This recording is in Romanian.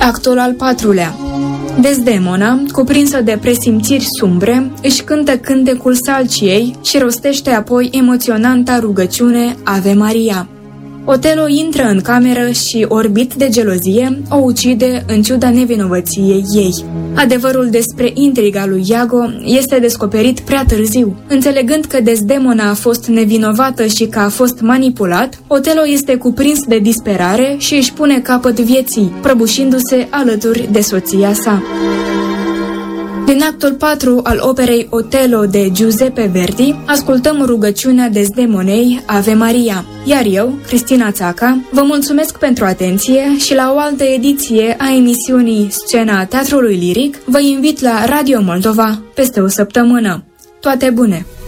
Actul al patrulea. Desdemona, cuprinsă de presimțiri sumbre, își cântă cântecul Salciei și rostește apoi emoționanta rugăciune Ave Maria. Otelo intră în cameră și, orbit de gelozie, o ucide în ciuda nevinovăției ei. Adevărul despre intriga lui Iago este descoperit prea târziu. Înțelegând că Desdemona a fost nevinovată și că a fost manipulat, Otelo este cuprins de disperare și își pune capăt vieții, prăbușindu-se alături de soția sa. Din actul 4 al operei Otello de Giuseppe Verdi, ascultăm rugăciunea Desdemonei Ave Maria. Iar eu, Cristina Țaca, vă mulțumesc pentru atenție și la o altă ediție a emisiunii Scena Teatrului Liric vă invit la Radio Moldova peste o săptămână. Toate bune!